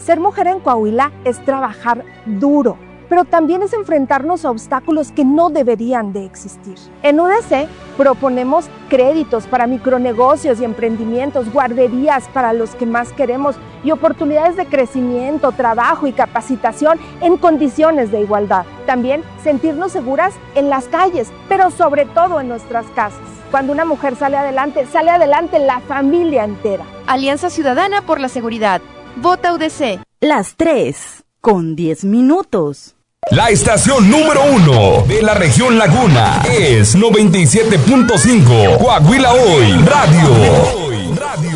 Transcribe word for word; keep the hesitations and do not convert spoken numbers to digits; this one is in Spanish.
Ser mujer en Coahuila es trabajar duro, pero también es enfrentarnos a obstáculos que no deberían de existir. En U D C proponemos créditos para micronegocios y emprendimientos, guarderías para los que más queremos y oportunidades de crecimiento, trabajo y capacitación en condiciones de igualdad. También sentirnos seguras en las calles, pero sobre todo en nuestras casas. Cuando una mujer sale adelante, sale adelante la familia entera. Alianza Ciudadana por la Seguridad. Vota U D C. Las tres con diez minutos. La estación número uno de la región Laguna es noventa y siete punto cinco Coahuila Hoy Radio.